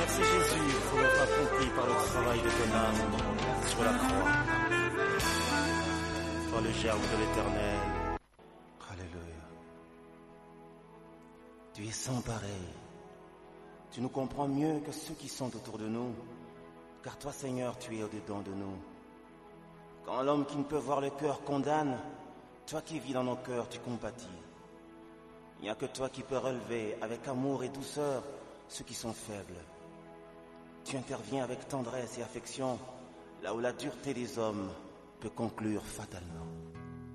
Merci Jésus pour l'œuvre accomplie par le travail de ton âme sur la croix. Toi le germe de l'éternel. Alléluia. Tu es sans pareil. Tu nous comprends mieux que ceux qui sont autour de nous. Car toi Seigneur, tu es au-dedans de nous. Quand l'homme qui ne peut voir le cœur condamne, toi qui vis dans nos cœurs, tu compatis. Il n'y a que toi qui peux relever avec amour et douceur ceux qui sont faibles. Tu interviens avec tendresse et affection là où la dureté des hommes peut conclure fatalement.